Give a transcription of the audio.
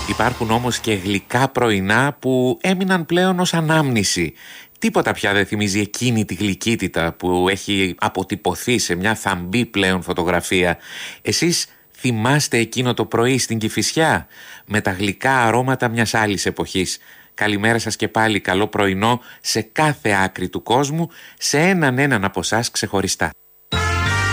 Υπάρχουν όμως και γλυκά πρωινά που έμειναν πλέον ως ανάμνηση. Τίποτα πια δεν θυμίζει εκείνη τη γλυκύτητα που έχει αποτυπωθεί σε μια θαμπή πλέον φωτογραφία. Εσείς θυμάστε εκείνο το πρωί στην Κηφισιά με τα γλυκά αρώματα μιας άλλης εποχής? Καλημέρα σας και πάλι, καλό πρωινό σε κάθε άκρη του κόσμου, σε έναν από εσάς ξεχωριστά.